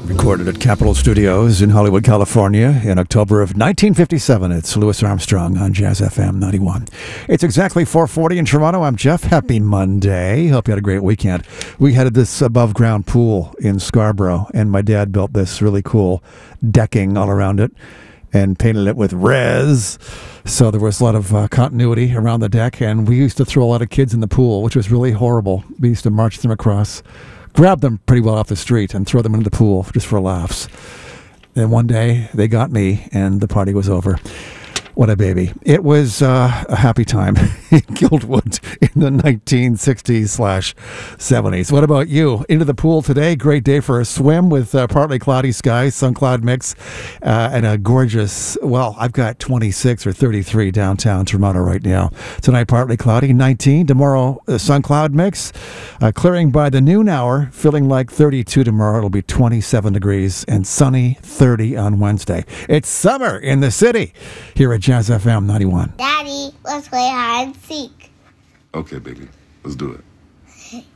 Recorded at Capitol Studios in Hollywood, California in October of 1957. It's Louis Armstrong on Jazz FM 91. It's exactly 4:40 in Toronto. I'm Jeff. Happy Monday. Hope you had a great weekend. We had this above-ground pool in Scarborough, and my dad built this really cool decking all around it and painted it with res. So there was a lot of continuity around the deck, and we used to throw a lot of kids in the pool, which was really horrible. We used to march them across, grab them pretty well off the street, and throw them into the pool just for laughs. Then one day, they got me, and the party was over. What a baby. It was a happy time in Guildwood in the 1960s/70s. What about you? Into the pool today. Great day for a swim with partly cloudy skies, sun cloud mix, and a gorgeous, well, I've got 26 or 33 downtown Toronto right now. Tonight, partly cloudy, 19. Tomorrow, sun cloud mix, clearing by the noon hour, feeling like 32 tomorrow. It'll be 27 degrees and sunny, 30 on Wednesday. It's summer in the city here at Jazz FM 91. Daddy, let's play hide and seek. Okay, baby. Let's do it.